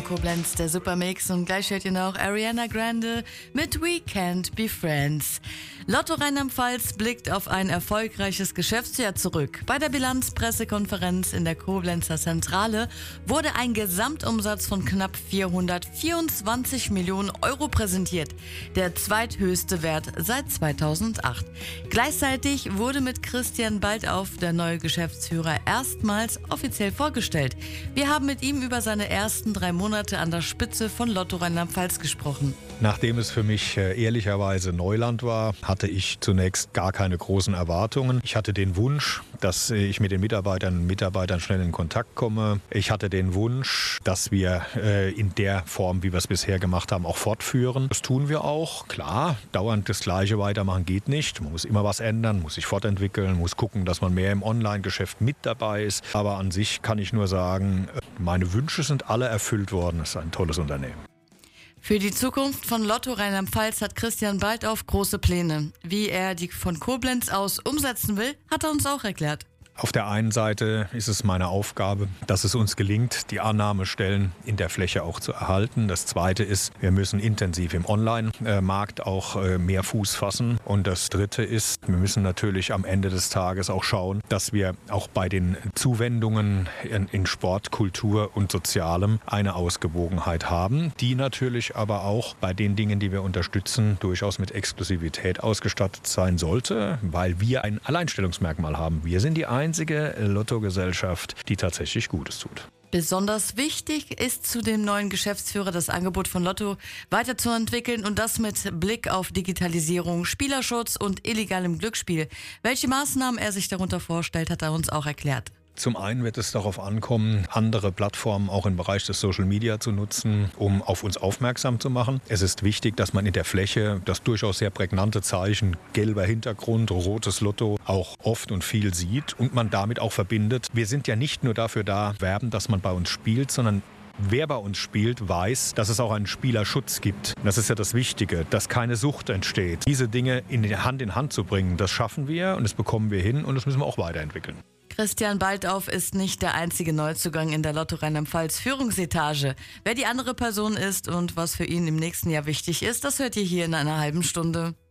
Koblenz, der Supermix, und gleich hört ihr noch Ariana Grande mit We Can't Be Friends. Lotto Rheinland-Pfalz blickt auf ein erfolgreiches Geschäftsjahr zurück. Bei der Bilanzpressekonferenz in der Koblenzer Zentrale wurde ein Gesamtumsatz von knapp 424 Millionen Euro präsentiert, der zweithöchste Wert seit 2008. Gleichzeitig wurde mit Christian Baldauf der neue Geschäftsführer erstmals offiziell vorgestellt. Wir haben mit ihm über seine ersten 3 Monate an der Spitze von Lotto Rheinland-Pfalz gesprochen. Nachdem es für mich ehrlicherweise Neuland war, hatte ich zunächst gar keine großen Erwartungen. Ich hatte den Wunsch, dass ich mit den Mitarbeitern schnell in Kontakt komme. Ich hatte den Wunsch, dass wir in der Form, wie wir es bisher gemacht haben, auch fortführen. Das tun wir auch. Klar, dauernd das Gleiche weitermachen geht nicht. Man muss immer was ändern, muss sich fortentwickeln, muss gucken, dass man mehr im Online-Geschäft mit dabei ist. Aber an sich kann ich nur sagen, meine Wünsche sind alle erfüllt worden. Es ist ein tolles Unternehmen. Für die Zukunft von Lotto Rheinland-Pfalz hat Christian Baldauf große Pläne. Wie er die von Koblenz aus umsetzen will, hat er uns auch erklärt. Auf der einen Seite ist es meine Aufgabe, dass es uns gelingt, die Annahmestellen in der Fläche auch zu erhalten. Das Zweite ist, wir müssen intensiv im Online-Markt auch mehr Fuß fassen. Und das Dritte ist, wir müssen natürlich am Ende des Tages auch schauen, dass wir auch bei den Zuwendungen in Sport, Kultur und Sozialem eine Ausgewogenheit haben, die natürlich aber auch bei den Dingen, die wir unterstützen, durchaus mit Exklusivität ausgestattet sein sollte, weil wir ein Alleinstellungsmerkmal haben. Wir sind die einzige Lottogesellschaft, die tatsächlich Gutes tut. Besonders wichtig ist zu dem neuen Geschäftsführer das Angebot von Lotto weiterzuentwickeln, und das mit Blick auf Digitalisierung, Spielerschutz und illegalem Glücksspiel. Welche Maßnahmen er sich darunter vorstellt, hat er uns auch erklärt. Zum einen wird es darauf ankommen, andere Plattformen auch im Bereich des Social Media zu nutzen, um auf uns aufmerksam zu machen. Es ist wichtig, dass man in der Fläche das durchaus sehr prägnante Zeichen gelber Hintergrund, rotes Lotto auch oft und viel sieht und man damit auch verbindet. Wir sind ja nicht nur dafür da, werben, dass man bei uns spielt, sondern wer bei uns spielt, weiß, dass es auch einen Spielerschutz gibt. Das ist ja das Wichtige, dass keine Sucht entsteht. Diese Dinge in Hand zu bringen, das schaffen wir und das bekommen wir hin und das müssen wir auch weiterentwickeln. Christian Baldauf ist nicht der einzige Neuzugang in der Lotto Rheinland-Pfalz Führungsetage. Wer die andere Person ist und was für ihn im nächsten Jahr wichtig ist, das hört ihr hier in einer halben Stunde.